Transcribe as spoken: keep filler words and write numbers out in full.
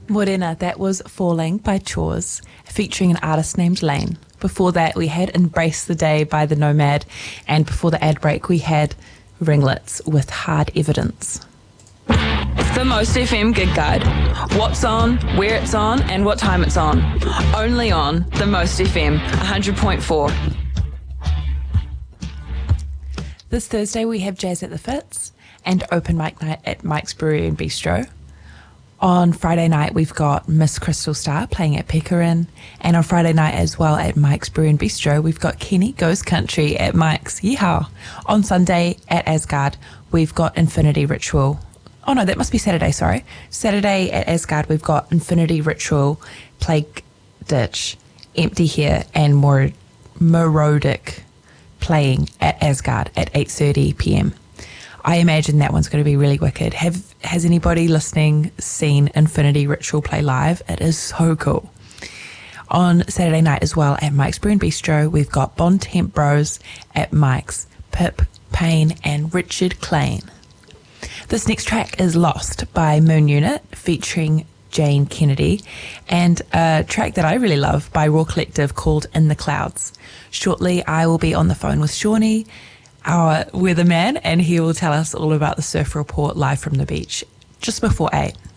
Morena, that was Falling by Chores, featuring an artist named Lane. Before that, we had Embrace the Day by The Nomad, and before the ad break, we had Ringlets with Hard Evidence. The Most F M Gig Guide. What's on, where it's on, and what time it's on. Only on The Most F M, one hundred point four. This Thursday, we have Jazz at the Fitz and open mic night at Mike's Brewery and Bistro. On Friday night, we've got Miss Crystal Star playing at Pecorin. And on Friday night as well at Mike's Brew and Bistro, we've got Kenny Goes Country at Mike's. Yeehaw! On Sunday at Asgard, we've got Infinity Ritual. Oh no, that must be Saturday, sorry. Saturday at Asgard, we've got Infinity Ritual, Plague Ditch, Empty Here, and Mor- Morodic playing at Asgard at eight thirty p.m. I imagine that one's going to be really wicked. Have Has anybody listening seen Infinity Ritual play live? It is so cool. On Saturday night as well at Mike's Brew and Bistro, we've got Bon Temp Bros at Mike's, Pip, Payne and Richard Klain. This next track is Lost by Moon Unit featuring Jane Kennedy, and a track that I really love by Raw Collective called In the Clouds. Shortly, I will be on the phone with Shawnee, our weatherman, and he will tell us all about the surf report live from the beach just before eight.